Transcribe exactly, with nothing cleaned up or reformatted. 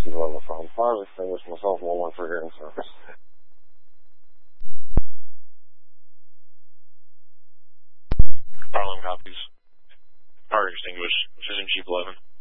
sea level from. Fire extinguished, myself, one one for hearing service. Harlem copies. Fire extinguished. Precision Chief eleven.